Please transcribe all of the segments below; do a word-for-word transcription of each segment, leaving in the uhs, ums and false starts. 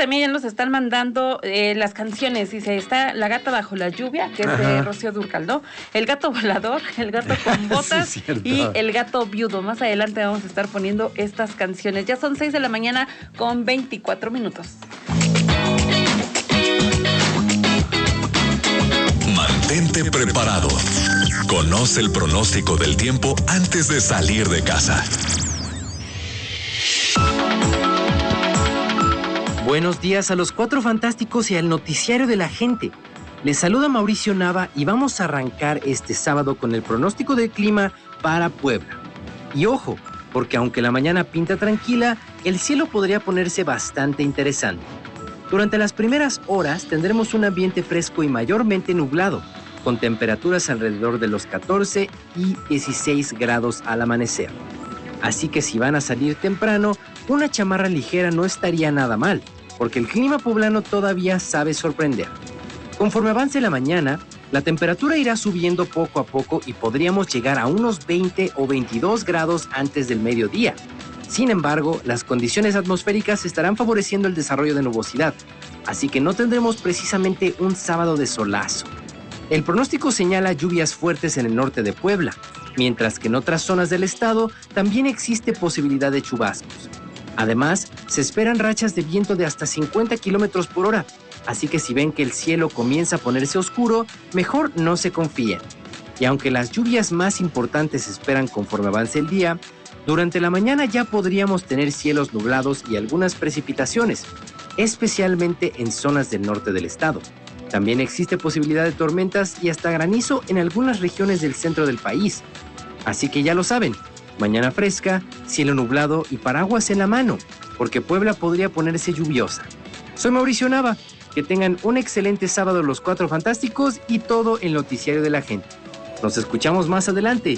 también ya nos están mandando eh, las canciones. Dice, está La Gata Bajo la Lluvia, que es Ajá. de Rocío Dúrcal, ¿no? El Gato Volador, El Gato con Botas sí, y El Gato Viudo. Más adelante vamos a estar poniendo estas canciones. Ya son seis de la mañana con veinticuatro minutos. Mantente preparado. Conoce el pronóstico del tiempo antes de salir de casa. Buenos días a los Cuatro Fantásticos y al noticiario de la gente. Les saluda Mauricio Nava y vamos a arrancar este sábado con el pronóstico del clima para Puebla. Y ojo, porque aunque la mañana pinta tranquila, el cielo podría ponerse bastante interesante. Durante las primeras horas tendremos un ambiente fresco y mayormente nublado, con temperaturas alrededor de los catorce y dieciséis grados al amanecer. Así que si van a salir temprano, una chamarra ligera no estaría nada mal, porque el clima poblano todavía sabe sorprender. Conforme avance la mañana, la temperatura irá subiendo poco a poco y podríamos llegar a unos veinte o veintidós grados antes del mediodía. Sin embargo, las condiciones atmosféricas estarán favoreciendo el desarrollo de nubosidad, así que no tendremos precisamente un sábado de solazo. El pronóstico señala lluvias fuertes en el norte de Puebla, mientras que en otras zonas del estado también existe posibilidad de chubascos. Además, se esperan rachas de viento de hasta cincuenta kilómetros por hora, así que si ven que el cielo comienza a ponerse oscuro, mejor no se confíen. Y aunque las lluvias más importantes se esperan conforme avance el día, durante la mañana ya podríamos tener cielos nublados y algunas precipitaciones, especialmente en zonas del norte del estado. También existe posibilidad de tormentas y hasta granizo en algunas regiones del centro del país. Así que ya lo saben, mañana fresca, cielo nublado y paraguas en la mano, porque Puebla podría ponerse lluviosa. Soy Mauricio Nava, que tengan un excelente sábado los Cuatro Fantásticos y todo el noticiario de la gente. Nos escuchamos más adelante.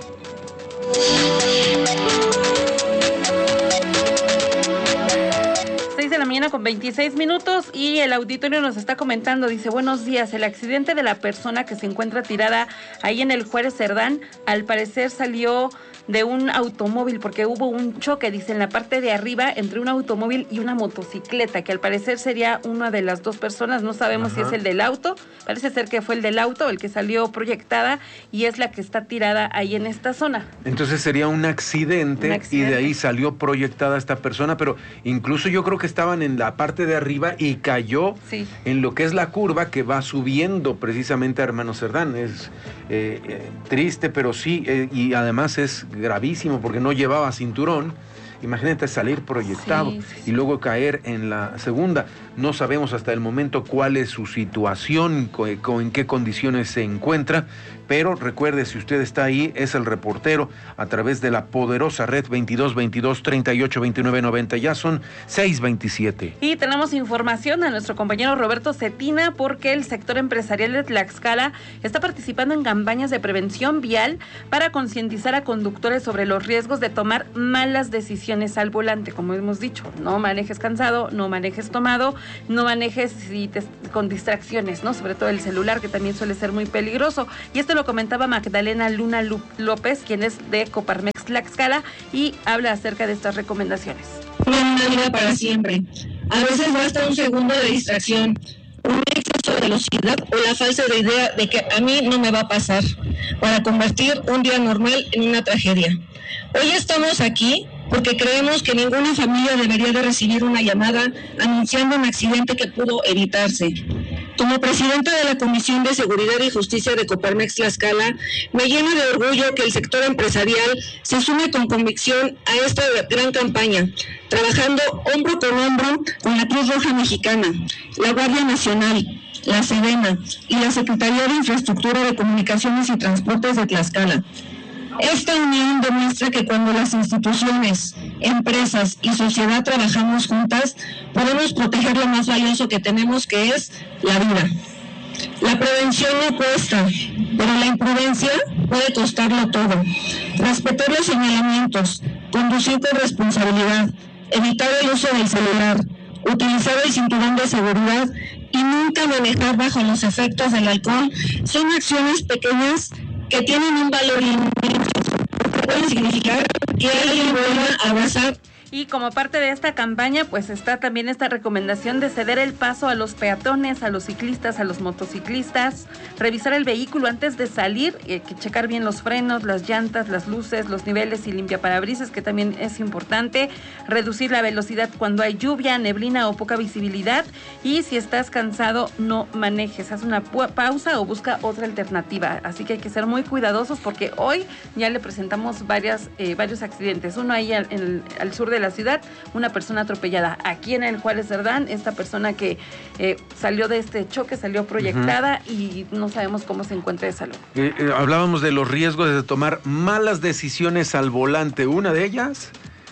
Mañana con veintiséis minutos y el auditorio nos está comentando, dice, buenos días, el accidente de la persona que se encuentra tirada ahí en el Juárez Cerdán, al parecer salió de un automóvil porque hubo un choque, dice, en la parte de arriba entre un automóvil y una motocicleta, que al parecer sería una de las dos personas, no sabemos Ajá. si es el del auto, parece ser que fue el del auto, el que salió proyectada y es la que está tirada ahí en esta zona. Entonces sería un accidente, un accidente. Y de ahí salió proyectada esta persona, pero incluso yo creo que estaban en la parte de arriba y cayó sí. en lo que es la curva que va subiendo precisamente a Hermano Cerdán. Es eh, eh, triste, pero sí, eh, y además es gravísimo porque no llevaba cinturón. Imagínate salir proyectado sí, sí, sí. y luego caer en la segunda. No sabemos hasta el momento cuál es su situación, en qué condiciones se encuentra, pero recuerde, si usted está ahí, es el reportero a través de la poderosa red veintidós veintidós treinta y ocho veintinueve noventa. Ya son seis veintisiete. Y tenemos información a nuestro compañero Roberto Cetina porque el sector empresarial de Tlaxcala está participando en campañas de prevención vial para concientizar a conductores sobre los riesgos de tomar malas decisiones al volante. Como hemos dicho, no manejes cansado, no manejes tomado, no manejes si te, con distracciones, ¿no? Sobre todo el celular, que también suele ser muy peligroso. Y esto lo comentaba Magdalena Luna López, quien es de Coparmex Tlaxcala, y habla acerca de estas recomendaciones. Una vida para siempre. A veces basta un segundo de distracción, un exceso de velocidad o la falsa idea de que a mí no me va a pasar, para convertir un día normal en una tragedia. Hoy estamos aquí porque creemos que ninguna familia debería de recibir una llamada anunciando un accidente que pudo evitarse. Como presidenta de la Comisión de Seguridad y Justicia de Coparmex Tlaxcala, me llena de orgullo que el sector empresarial se sume con convicción a esta gran campaña, trabajando hombro con hombro con la Cruz Roja Mexicana, la Guardia Nacional, la Sedena y la Secretaría de Infraestructura de Comunicaciones y Transportes de Tlaxcala. Esta unión demuestra que cuando las instituciones, empresas y sociedad trabajamos juntas, podemos proteger lo más valioso que tenemos, que es la vida. La prevención no cuesta, pero la imprudencia puede costarlo todo. Respetar los señalamientos, conducir con responsabilidad, evitar el uso del celular, utilizar el cinturón de seguridad y nunca manejar bajo los efectos del alcohol son acciones pequeñas que tienen un valor inmenso, pueden significar que alguien vuelva a abrazar. Y como parte de esta campaña, pues está también esta recomendación de ceder el paso a los peatones, a los ciclistas, a los motociclistas, revisar el vehículo antes de salir, eh, que checar bien los frenos, las llantas, las luces, los niveles y limpiaparabrisas, que también es importante, reducir la velocidad cuando hay lluvia, neblina o poca visibilidad, y si estás cansado, no manejes, haz una pausa o busca otra alternativa. Así que hay que ser muy cuidadosos porque hoy ya le presentamos varias, eh, varios accidentes, uno ahí al, en, al sur de la ciudad, una persona atropellada. Aquí en el Juárez Cerdán, esta persona que eh, salió de este choque, salió proyectada uh-huh. y no sabemos cómo se encuentra de salud. Eh, eh, hablábamos de los riesgos de tomar malas decisiones al volante. Una de ellas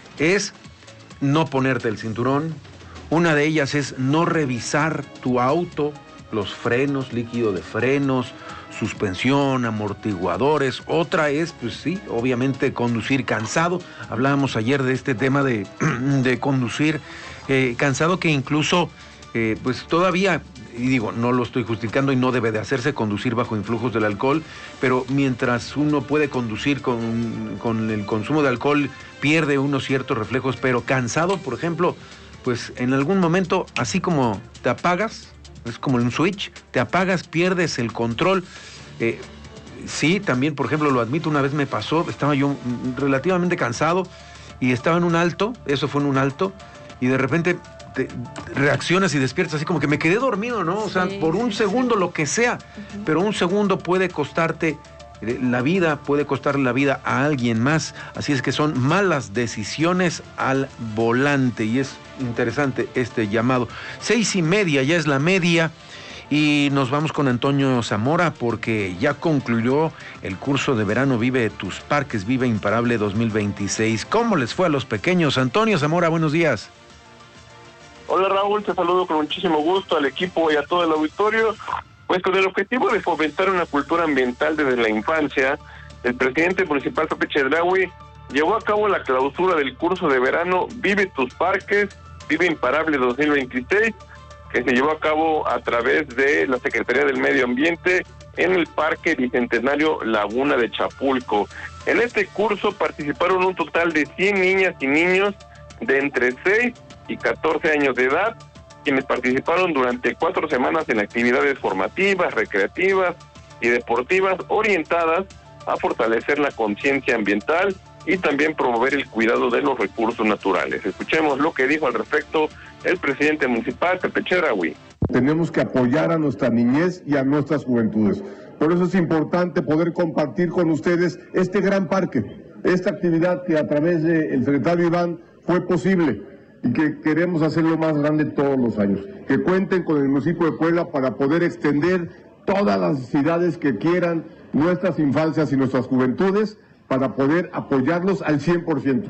es no ponerte el cinturón. Una de ellas es no revisar tu auto, los frenos, líquido de frenos, suspensión, amortiguadores. Otra es, pues sí, obviamente conducir cansado. Hablábamos ayer de este tema de, de conducir eh, cansado, que incluso, eh, pues todavía, y digo, no lo estoy justificando y no debe de hacerse conducir bajo influjos del alcohol, pero mientras uno puede conducir con, con el consumo de alcohol, pierde unos ciertos reflejos, pero cansado, por ejemplo, pues en algún momento, así como te apagas, es como un switch, te apagas, pierdes el control. Eh, sí, también, por ejemplo, lo admito, una vez me pasó, estaba yo relativamente cansado y estaba en un alto, eso fue en un alto, y de repente te reaccionas y despiertas así como que me quedé dormido, ¿no? O sea, sí, por un segundo, sí. lo que sea, uh-huh. pero un segundo puede costarte la vida, puede costarle la vida a alguien más. Así es que son malas decisiones al volante y es interesante este llamado. Seis y media, ya es la media, y nos vamos con Antonio Zamora porque ya concluyó el curso de verano Vive tus Parques, Vive Imparable dos mil veintiséis. ¿Cómo les fue a los pequeños? Antonio Zamora, buenos días. Hola Raúl, te saludo con muchísimo gusto al equipo y a todo el auditorio. Pues con el objetivo de fomentar una cultura ambiental desde la infancia, el presidente municipal Pepe Chedraui llevó a cabo la clausura del curso de verano Vive tus Parques, Vive Imparable dos mil veintiséis, que se llevó a cabo a través de la Secretaría del Medio Ambiente en el Parque Bicentenario Laguna de Chapulco. En este curso participaron un total de cien niñas y niños de entre seis y catorce años de edad, quienes participaron durante cuatro semanas en actividades formativas, recreativas y deportivas orientadas a fortalecer la conciencia ambiental y también promover el cuidado de los recursos naturales. Escuchemos lo que dijo al respecto el presidente municipal, Pepe Chedraui. Tenemos que apoyar a nuestra niñez y a nuestras juventudes. Por eso es importante poder compartir con ustedes este gran parque, esta actividad que a través del secretario Iván fue posible y que queremos hacerlo más grande todos los años. Que cuenten con el municipio de Puebla para poder extender todas las necesidades que quieran nuestras infancias y nuestras juventudes para poder apoyarlos al cien por ciento.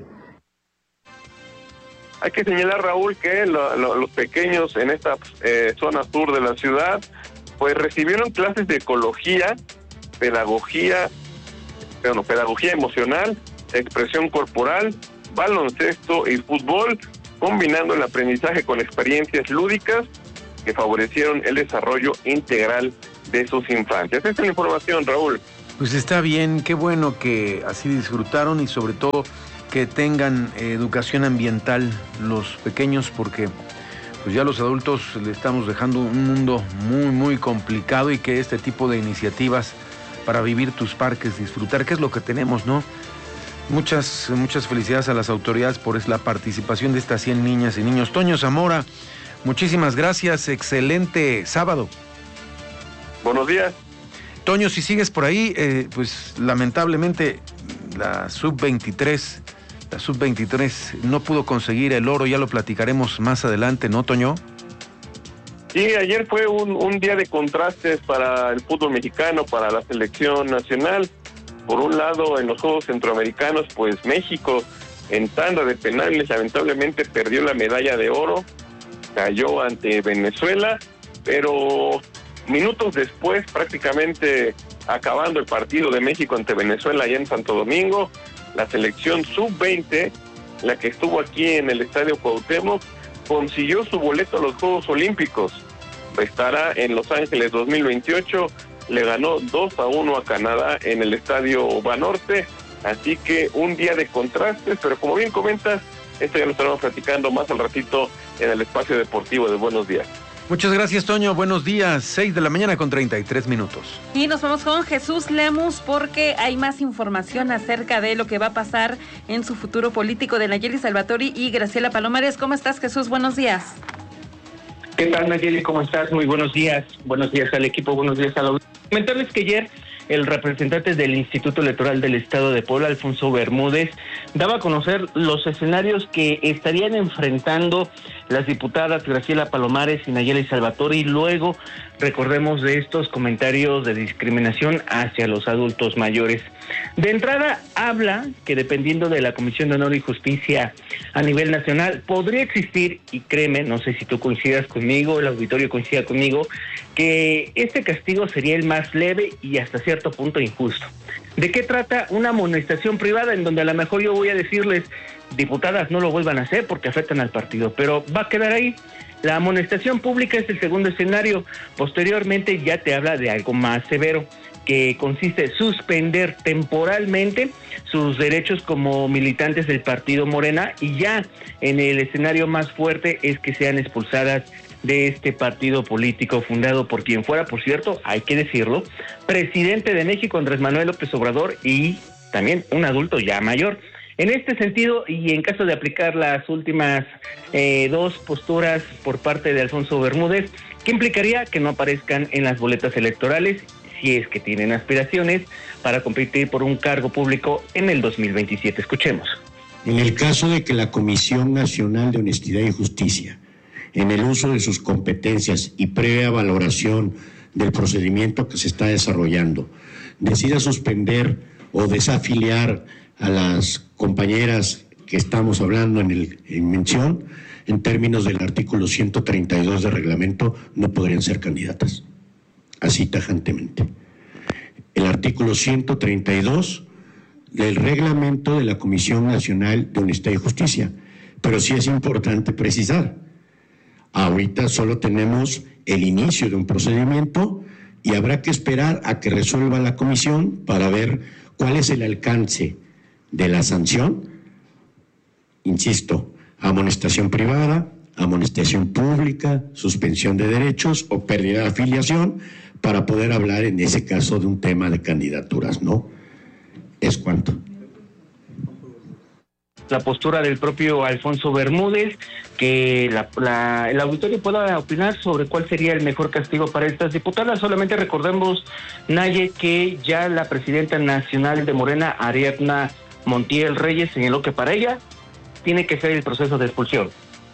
Hay que señalar, Raúl, que lo, lo, los pequeños en esta eh, zona sur de la ciudad pues recibieron clases de ecología, pedagogía, bueno, pedagogía emocional, expresión corporal, baloncesto y fútbol, combinando el aprendizaje con experiencias lúdicas que favorecieron el desarrollo integral de sus infancias. Esta es la información, Raúl. Pues está bien, qué bueno que así disfrutaron y sobre todo que tengan eh, educación ambiental los pequeños, porque pues ya los adultos le estamos dejando un mundo muy, muy complicado y que este tipo de iniciativas para vivir tus parques, disfrutar, que es lo que tenemos, ¿no? Muchas, muchas felicidades a las autoridades por la participación de estas cien niñas y niños. Toño Zamora, muchísimas gracias, excelente sábado. Buenos días. Toño, si sigues por ahí, eh, pues lamentablemente la sub veintitrés, la sub veintitrés no pudo conseguir el oro, ya lo platicaremos más adelante, ¿no, Toño? Sí, ayer fue un, un día de contrastes para el fútbol mexicano, para la selección nacional. Por un lado, en los Juegos Centroamericanos, pues México en tanda de penales lamentablemente perdió la medalla de oro, cayó ante Venezuela, pero minutos después, prácticamente acabando el partido de México ante Venezuela allá en Santo Domingo, la selección sub veinte, la que estuvo aquí en el Estadio Cuauhtémoc, consiguió su boleto a los Juegos Olímpicos. Estará en Los Ángeles dos mil veintiocho, le ganó dos a uno a Canadá en el Estadio Banorte, así que un día de contrastes, pero como bien comentas, Esto ya lo estaremos platicando más al ratito en el espacio deportivo de Buenos Días. Muchas gracias, Toño. Buenos días. seis de la mañana con treinta y tres minutos. Y nos vamos con Jesús Lemus porque hay más información acerca de lo que va a pasar en su futuro político de Nayeli Salvatori y Graciela Palomares. ¿Cómo estás, Jesús? Buenos días. ¿Qué tal, Nayeli? ¿Cómo estás? Muy buenos días. Buenos días al equipo, buenos días a la audiencia. Comentarles que ayer el representante del Instituto Electoral del Estado de Puebla, Alfonso Bermúdez, daba a conocer los escenarios que estarían enfrentando las diputadas Graciela Palomares y Nayeli Salvatori. Luego, recordemos de estos comentarios de discriminación hacia los adultos mayores. De entrada, habla que dependiendo de la Comisión de Honor y Justicia a nivel nacional, podría existir, y créeme, no sé si tú coincidas conmigo, el auditorio coincida conmigo, que este castigo sería el más leve y hasta cierto punto injusto. ¿De qué trata? Una amonestación privada en donde a lo mejor yo voy a decirles, diputadas, no lo vuelvan a hacer porque afectan al partido, pero va a quedar ahí. La amonestación pública es el segundo escenario. Posteriormente ya te habla de algo más severo, que consiste en suspender temporalmente sus derechos como militantes del partido Morena, y ya en el escenario más fuerte es que sean expulsadas de este partido político fundado por quien fuera, por cierto, hay que decirlo, presidente de México, Andrés Manuel López Obrador, y también un adulto ya mayor. En este sentido, y en caso de aplicar las últimas eh, dos posturas por parte de Alfonso Bermúdez, ¿qué implicaría? Que no aparezcan en las boletas electorales si es que tienen aspiraciones para competir por un cargo público en el dos mil veintisiete. Escuchemos. En el caso de que la Comisión Nacional de Honestidad y Justicia, en el uso de sus competencias y previa valoración del procedimiento que se está desarrollando, decida suspender o desafiliar a las compañeras que estamos hablando en, el, en mención, en términos del artículo ciento treinta y dos del reglamento, no podrían ser candidatas. Así tajantemente. El artículo ciento treinta y dos del reglamento de la Comisión Nacional de Honestidad y Justicia. Pero sí es importante precisar, ahorita solo tenemos el inicio de un procedimiento y habrá que esperar a que resuelva la comisión para ver cuál es el alcance de la sanción. Insisto, amonestación privada, amonestación pública, suspensión de derechos o pérdida de afiliación, para poder hablar en ese caso de un tema de candidaturas, ¿no? Es cuanto. La postura del propio Alfonso Bermúdez, que la, la, el auditorio pueda opinar sobre cuál sería el mejor castigo para estas diputadas. Solamente recordemos, Naye, que ya la presidenta nacional de Morena, Ariadna Montiel Reyes, señaló que para ella tiene que ser el proceso de expulsión.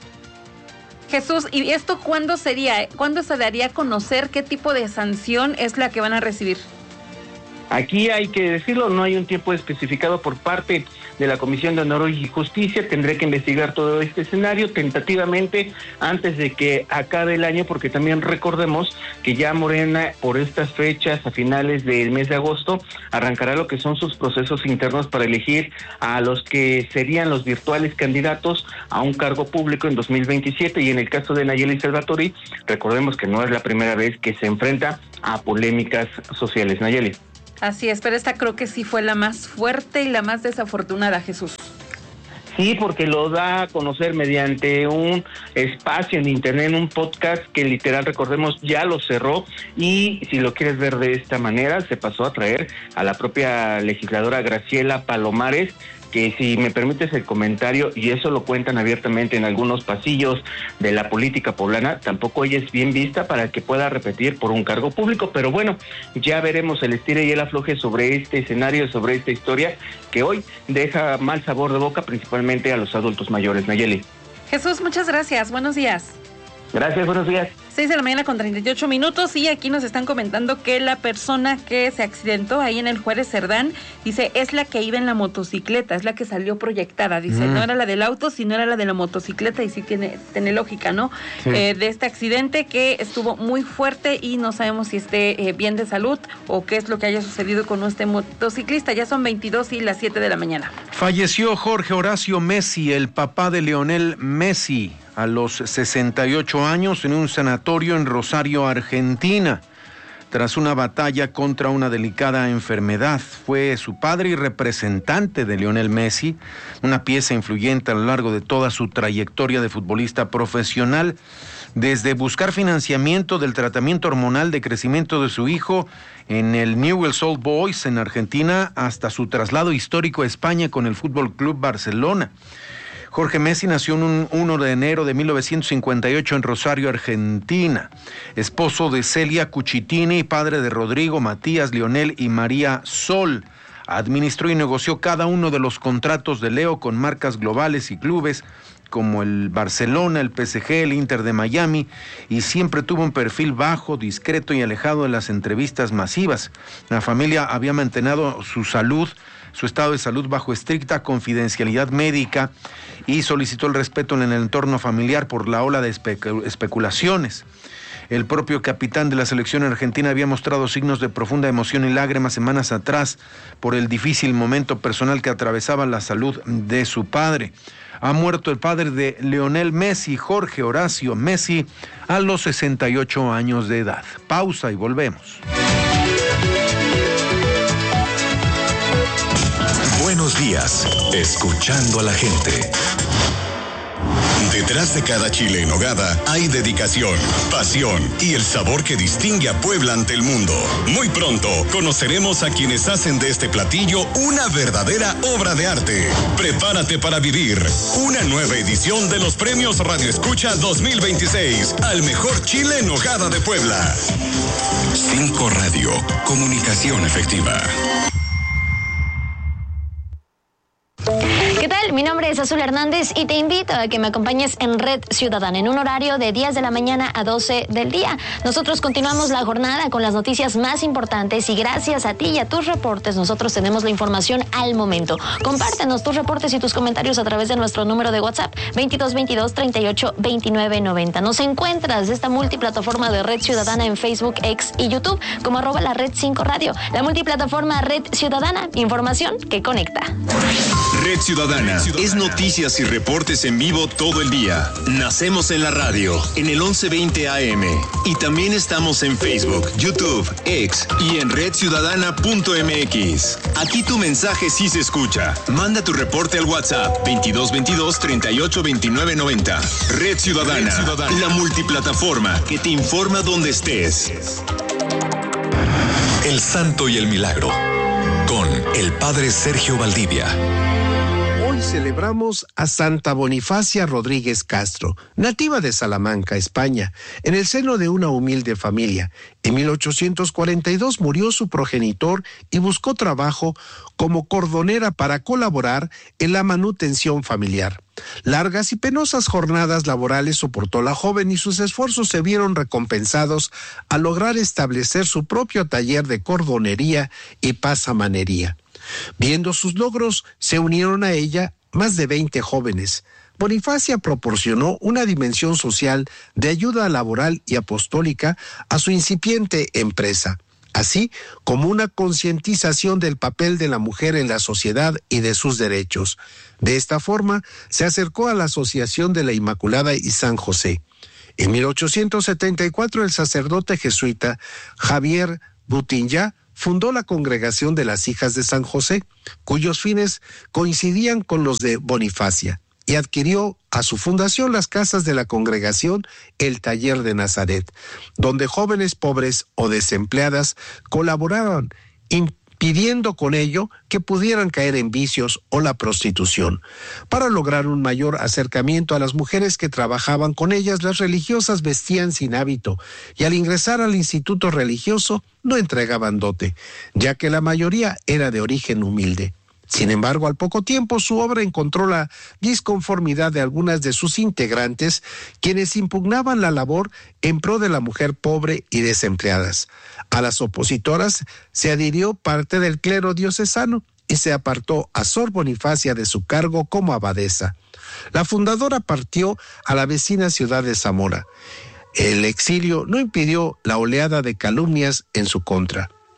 Jesús, ¿y esto cuándo sería? ¿Cuándo se daría a conocer qué tipo de sanción es la que van a recibir? Aquí hay que decirlo, no hay un tiempo especificado por parte de la Comisión de Honor y Justicia. Tendré que investigar todo este escenario tentativamente antes de que acabe el año, porque también recordemos que ya Morena, por estas fechas, a finales del mes de agosto, arrancará lo que son sus procesos internos para elegir a los que serían los virtuales candidatos a un cargo público en dos mil veintisiete. Y en el caso de Nayeli Salvatori, recordemos que no es la primera vez que se enfrenta a polémicas sociales. Nayeli. Así es, pero esta creo que sí fue la más fuerte y la más desafortunada, Jesús. Sí, porque lo da a conocer mediante un espacio en internet, un podcast que literal, recordemos, ya lo cerró, y si lo quieres ver de esta manera, se pasó a traer a la propia legisladora Graciela Palomares, que si me permites el comentario, y eso lo cuentan abiertamente en algunos pasillos de la política poblana, tampoco ella es bien vista para que pueda repetir por un cargo público. Pero bueno, ya veremos el estire y el afloje sobre este escenario, sobre esta historia que hoy deja mal sabor de boca principalmente a los adultos mayores. Nayeli. Jesús, muchas gracias, buenos días. Gracias, buenos días. seis de la mañana con treinta y ocho minutos, y aquí nos están comentando que la persona que se accidentó ahí en el Juárez Cerdán, dice, es la que iba en la motocicleta, es la que salió proyectada, dice, mm. no era la del auto, sino era la de la motocicleta, y sí tiene, tiene lógica, ¿no? Sí. Eh, de este accidente que estuvo muy fuerte y no sabemos si esté eh, bien de salud o qué es lo que haya sucedido con este motociclista. Ya son veintidós y las siete de la mañana. Falleció Jorge Horacio Messi, el papá de Lionel Messi, a los sesenta y ocho años en un sanatorio en Rosario, Argentina. tras una batalla contra una delicada enfermedad. Fue su padre y representante de Lionel Messi, una pieza influyente a lo largo de toda su trayectoria de futbolista profesional, desde buscar financiamiento del tratamiento hormonal de crecimiento de su hijo en el Newell's Old Boys en Argentina, hasta su traslado histórico a España con el Fútbol Club Barcelona. Jorge Messi nació un primero de enero de mil novecientos cincuenta y ocho en Rosario, Argentina. Esposo de Celia Cuchitini y padre de Rodrigo, Matías, Lionel y María Sol. Administró y negoció cada uno de los contratos de Leo con marcas globales y clubes como el Barcelona, el P S G, el Inter de Miami, y siempre tuvo un perfil bajo, discreto y alejado de las entrevistas masivas. La familia había mantenido su salud, su estado de salud bajo estricta confidencialidad médica y solicitó el respeto en el entorno familiar por la ola de especu- especulaciones. El propio capitán de la selección argentina había mostrado signos de profunda emoción y lágrimas semanas atrás por el difícil momento personal que atravesaba la salud de su padre. Ha muerto el padre de Lionel Messi, Jorge Horacio Messi, a los sesenta y ocho años de edad. Pausa y volvemos. Buenos días, escuchando a la gente. Detrás de cada chile en nogada hay dedicación, pasión y el sabor que distingue a Puebla ante el mundo. Muy pronto conoceremos a quienes hacen de este platillo una verdadera obra de arte. Prepárate para vivir una nueva edición de los Premios Radio Escucha dos mil veintiséis al mejor chile en nogada de Puebla. cinco Radio, comunicación efectiva. ¿Qué tal? Mi nombre es Azul Hernández y te invito a que me acompañes en Red Ciudadana en un horario de diez de la mañana a doce del día. Nosotros continuamos la jornada con las noticias más importantes y gracias a ti y a tus reportes nosotros tenemos la información al momento. Compártenos tus reportes y tus comentarios a través de nuestro número de WhatsApp veintidós veintidós treinta y ocho veintinueve noventa. Nos encuentras esta multiplataforma de Red Ciudadana en Facebook, X y YouTube como arroba la Red cinco Radio. La multiplataforma Red Ciudadana, información que conecta. Red Ciudadana es noticias y reportes en vivo todo el día. Nacemos en la radio, en el once veinte A M. Y también estamos en Facebook, YouTube, X y en red ciudadana punto m x. Aquí tu mensaje sí se escucha. Manda tu reporte al WhatsApp veintidós veintidós treinta y ocho veintinueve noventa. Red Ciudadana, Red Ciudadana, la multiplataforma que te informa donde estés. El Santo y el Milagro, con el Padre Sergio Valdivia. Hoy celebramos a Santa Bonifacia Rodríguez Castro, nativa de Salamanca, España, en el seno de una humilde familia. En mil ochocientos cuarenta y dos murió su progenitor y buscó trabajo como cordonera para colaborar en la manutención familiar. Largas y penosas jornadas laborales soportó la joven y sus esfuerzos se vieron recompensados al lograr establecer su propio taller de cordonería y pasamanería. Viendo sus logros, se unieron a ella más de veinte jóvenes. Bonifacia proporcionó una dimensión social de ayuda laboral y apostólica a su incipiente empresa, así como una concientización del papel de la mujer en la sociedad y de sus derechos. De esta forma, se acercó a la Asociación de la Inmaculada y San José. En mil ochocientos setenta y cuatro, el sacerdote jesuita Javier Butinyá fundó la Congregación de las Hijas de San José, cuyos fines coincidían con los de Bonifacia, y adquirió a su fundación las casas de la congregación, el Taller de Nazaret, donde jóvenes pobres o desempleadas colaboraban, impidiendo con ello que pudieran caer en vicios o la prostitución. Para lograr un mayor acercamiento a las mujeres que trabajaban con ellas, las religiosas vestían sin hábito y al ingresar al instituto religioso no entregaban dote, ya que la mayoría era de origen humilde. Sin embargo, al poco tiempo su obra encontró la disconformidad de algunas de sus integrantes, quienes impugnaban la labor en pro de la mujer pobre y desempleadas. A las opositoras se adhirió parte del clero diocesano y se apartó a Sor Bonifacia de su cargo como abadesa. La fundadora partió a la vecina ciudad de Zamora. El exilio no impidió la oleada de calumnias en su contra.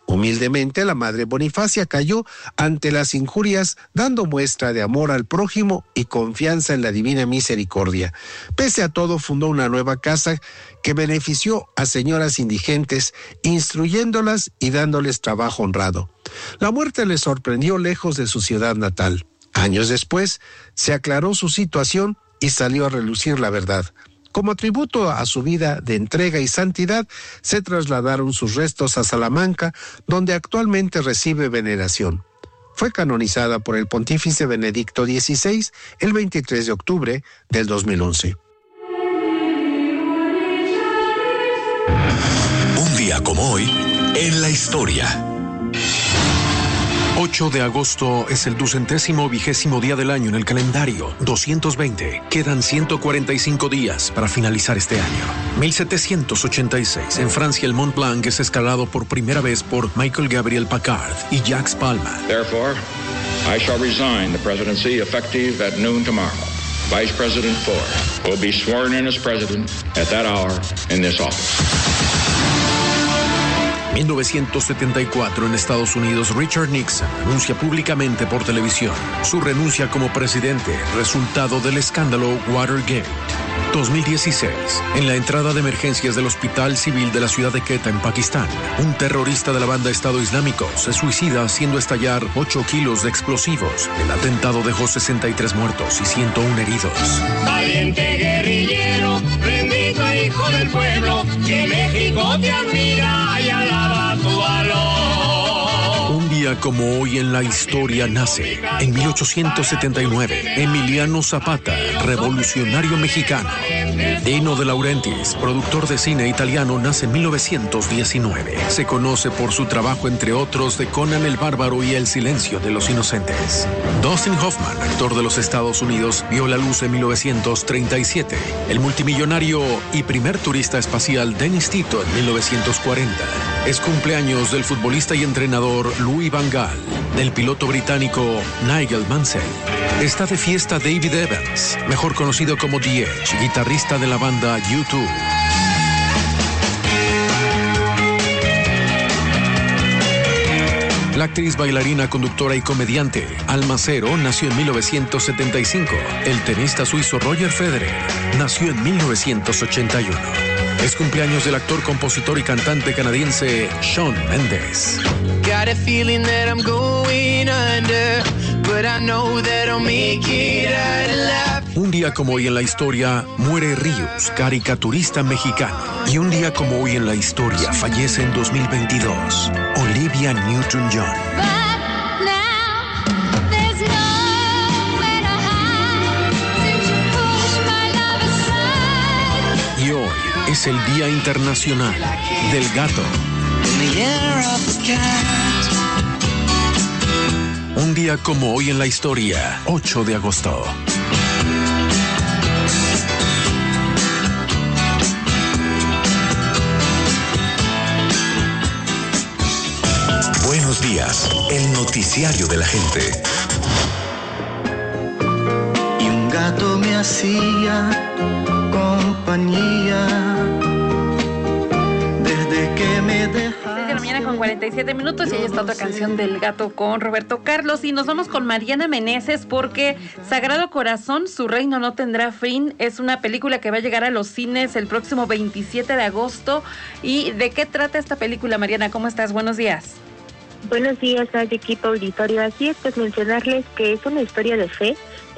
Humildemente, la madre Bonifacia cayó ante las injurias, dando muestra de amor al prójimo y confianza en la divina misericordia. Pese a todo, fundó una nueva casa que benefició a señoras indigentes, instruyéndolas y dándoles trabajo honrado. La muerte le sorprendió lejos de su ciudad natal. Años después, se aclaró su situación y salió a relucir la verdad. Como tributo a su vida de entrega y santidad, se trasladaron sus restos a Salamanca, donde actualmente recibe veneración. Fue canonizada por el pontífice Benedicto dieciséis el veintitrés de octubre del dos mil once. Un día como hoy, en la historia. ocho de agosto es el ducentésimo vigésimo día del año en el calendario, doscientos veinte. Quedan ciento cuarenta y cinco días para finalizar este año. mil setecientos ochenta y seis, en Francia el Mont Blanc es escalado por primera vez por Michael Gabriel Packard y Jacques Palma. Therefore, I shall resign the presidency effective at noon tomorrow. Vice President Ford will be sworn in as president at that hour in this office. mil novecientos setenta y cuatro, en Estados Unidos, Richard Nixon anuncia públicamente por televisión su renuncia como presidente, resultado del escándalo Watergate. dos mil dieciséis, en la entrada de emergencias del Hospital Civil de la ciudad de Quetta, en Pakistán, un terrorista de la banda Estado Islámico se suicida haciendo estallar ocho kilos de explosivos. El atentado dejó sesenta y tres muertos y ciento uno heridos. Valiente guerrillero, bendito hijo del pueblo, que México te admira y alaba tu valor. Un día como hoy en la historia nace, en mil ochocientos setenta y nueve, Emiliano Zapata, revolucionario mexicano. Dino De Laurentiis, productor de cine italiano, nace en mil novecientos diecinueve. Se conoce por su trabajo, entre otros, de Conan el Bárbaro y El silencio de los inocentes. Dustin Hoffman, actor de los Estados Unidos, vio la luz en mil novecientos treinta y siete. El multimillonario y primer turista espacial Dennis Tito en mil novecientos cuarenta. Es cumpleaños del futbolista y entrenador Louis Van Gaal, del piloto británico Nigel Mansell. Está de fiesta David Evans, mejor conocido como The Edge, guitarrista de la banda U dos. La actriz, bailarina, conductora y comediante Alma Cero nació en mil novecientos setenta y cinco. El tenista suizo Roger Federer nació en mil novecientos ochenta y uno. Es cumpleaños del actor, compositor y cantante canadiense Shawn Mendes. Got a feeling that I'm going under, but I know that I'll make it out alive. Un día como hoy en la historia muere Ríos, caricaturista mexicano. Y un día como hoy en la historia fallece en dos mil veintidós Olivia Newton-John. Y hoy es el Día Internacional del Gato. Un día como hoy en la historia, ocho de agosto. Buenos días, el noticiario de la gente. Y un gato me hacía compañía desde que me dejaste. seis de la mañana con cuarenta y siete minutos y ahí está otra canción del Gato con Roberto Carlos. Y nos vamos con Mariana Meneses porque Sagrado Corazón, su reino no tendrá fin, es una película que va a llegar a los cines el próximo veintisiete de agosto. ¿Y de qué trata esta película, Mariana? ¿Cómo estás? Buenos días. Buenos días al equipo auditorio. Así es, pues mencionarles que es una historia de fe